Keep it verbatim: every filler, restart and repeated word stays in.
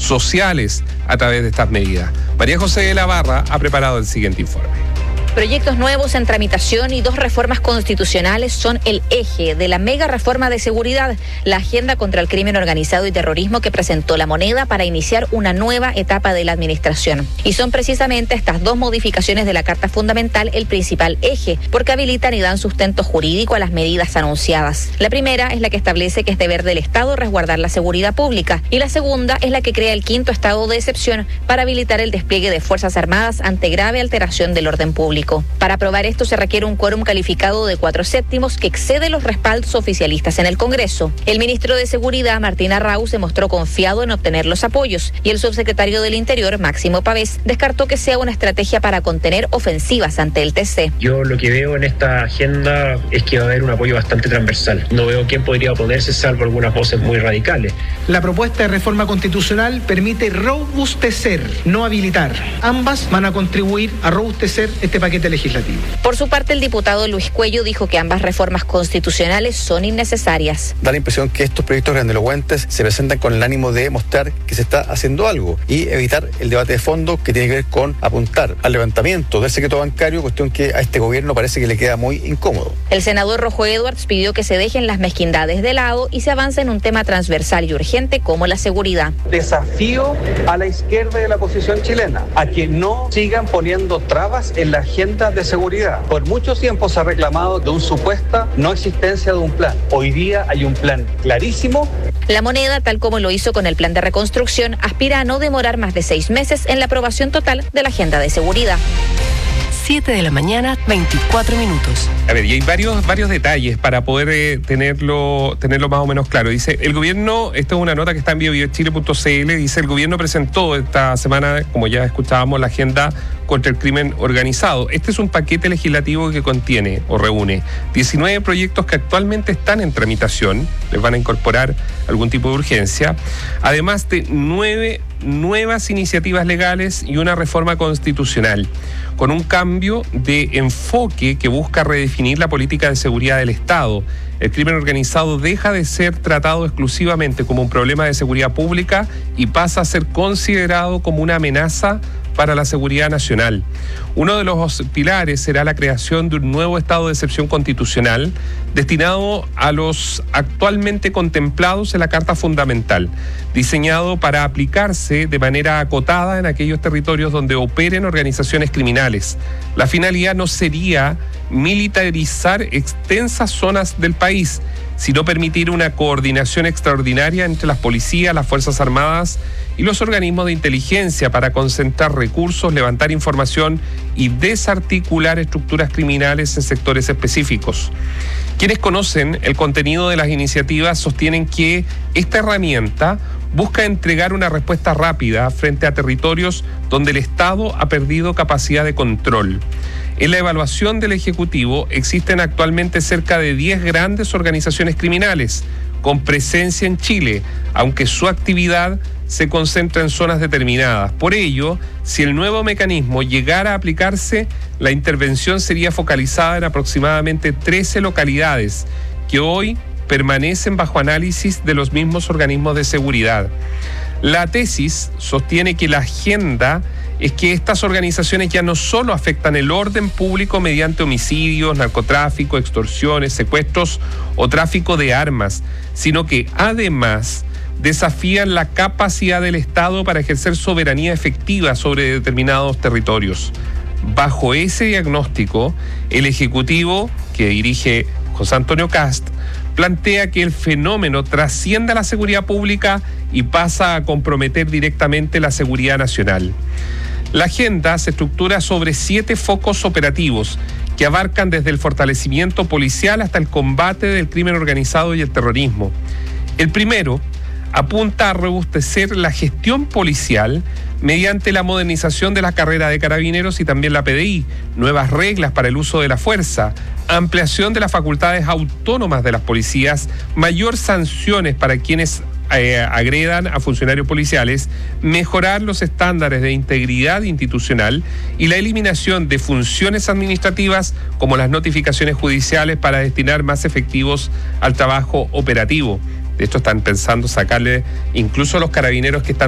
sociales a través de estas medidas. María José de la Barra ha preparado el siguiente informe. Proyectos nuevos en tramitación y dos reformas constitucionales son el eje de la mega reforma de seguridad, la agenda contra el crimen organizado y terrorismo que presentó La Moneda para iniciar una nueva etapa de la administración. Y son precisamente estas dos modificaciones de la Carta Fundamental el principal eje, porque habilitan y dan sustento jurídico a las medidas anunciadas. La primera es la que establece que es deber del Estado resguardar la seguridad pública, y la segunda es la que crea el quinto estado de excepción para habilitar el despliegue de Fuerzas Armadas ante grave alteración del orden público. Para aprobar esto se requiere un quórum calificado de cuatro séptimos que excede los respaldos oficialistas en el Congreso. El ministro de Seguridad, Martín Arrau, se mostró confiado en obtener los apoyos y el subsecretario del Interior, Máximo Pavés, descartó que sea una estrategia para contener ofensivas ante el T C. Yo lo que veo en esta agenda es que va a haber un apoyo bastante transversal. No veo quién podría oponerse salvo algunas voces muy radicales. La propuesta de reforma constitucional permite robustecer, no habilitar. Ambas van a contribuir a robustecer este paquete legislativo. Por su parte, el diputado Luis Cuello dijo que ambas reformas constitucionales son innecesarias. Da la impresión que estos proyectos grandilocuentes se presentan con el ánimo de mostrar que se está haciendo algo y evitar el debate de fondo que tiene que ver con apuntar al levantamiento del secreto bancario, cuestión que a este gobierno parece que le queda muy incómodo. El senador Rojo Edwards pidió que se dejen las mezquindades de lado y se avance en un tema transversal y urgente como la seguridad. Desafío a la izquierda de la oposición chilena a que no sigan poniendo trabas en la agenda de seguridad. Por mucho tiempo se ha reclamado de una supuesta no existencia de un plan. Hoy día hay un plan clarísimo. La Moneda, tal como lo hizo con el plan de reconstrucción, aspira a no demorar más de seis meses en la aprobación total de la agenda de seguridad. siete de la mañana, veinticuatro minutos. A ver, y hay varios, varios detalles para poder eh, tenerlo, tenerlo más o menos claro. Dice, el gobierno, esto es una nota que está en bio bio chile punto c l, dice, el gobierno presentó esta semana, como ya escuchábamos, la agenda contra el crimen organizado. Este es un paquete legislativo que contiene o reúne diecinueve proyectos que actualmente están en tramitación, les van a incorporar algún tipo de urgencia, además de nueve nuevas iniciativas legales y una reforma constitucional, con un cambio de enfoque que busca redefinir la política de seguridad del Estado. El crimen organizado deja de ser tratado exclusivamente como un problema de seguridad pública y pasa a ser considerado como una amenaza para la seguridad nacional. Uno de los pilares será la creación de un nuevo estado de excepción constitucional destinado a los actualmente contemplados en la Carta Fundamental, diseñado para aplicarse de manera acotada en aquellos territorios donde operen organizaciones criminales. La finalidad no sería militarizar extensas zonas del país, sino permitir una coordinación extraordinaria entre las policías, las Fuerzas Armadas y los organismos de inteligencia para concentrar recursos, levantar información y desarticular estructuras criminales en sectores específicos. Quienes conocen el contenido de las iniciativas sostienen que esta herramienta busca entregar una respuesta rápida frente a territorios donde el Estado ha perdido capacidad de control. En la evaluación del Ejecutivo existen actualmente cerca de diez grandes organizaciones criminales con presencia en Chile, aunque su actividad se concentra en zonas determinadas. Por ello, si el nuevo mecanismo llegara a aplicarse, la intervención sería focalizada en aproximadamente trece localidades que hoy permanecen bajo análisis de los mismos organismos de seguridad. La tesis sostiene que la agenda es que estas organizaciones ya no solo afectan el orden público mediante homicidios, narcotráfico, extorsiones, secuestros o tráfico de armas, sino que además desafían la capacidad del Estado para ejercer soberanía efectiva sobre determinados territorios. Bajo ese diagnóstico, el Ejecutivo, que dirige José Antonio Kast, plantea que el fenómeno trasciende a la seguridad pública y pasa a comprometer directamente la seguridad nacional. La agenda se estructura sobre siete focos operativos que abarcan desde el fortalecimiento policial hasta el combate del crimen organizado y el terrorismo. El primero apunta a robustecer la gestión policial mediante la modernización de la carrera de carabineros y también la P D I, nuevas reglas para el uso de la fuerza, ampliación de las facultades autónomas de las policías, mayor sanciones para quienes eh, agredan a funcionarios policiales, mejorar los estándares de integridad institucional y la eliminación de funciones administrativas como las notificaciones judiciales para destinar más efectivos al trabajo operativo. De esto están pensando sacarle incluso a los carabineros que están